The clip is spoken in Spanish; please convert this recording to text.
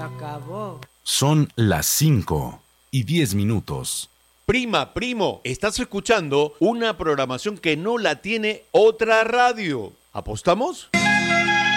acabó. Son las 5:10. Prima, primo, estás escuchando una programación que no la tiene otra radio. ¿Apostamos?